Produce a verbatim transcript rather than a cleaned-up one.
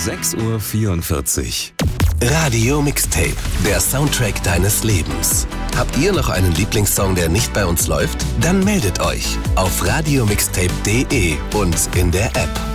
sechs Uhr vierundvierzig. Radio Mixtape, der Soundtrack deines Lebens. Habt ihr noch einen Lieblingssong, der nicht bei uns läuft? Dann meldet euch auf radiomixtape punkt de und in der App.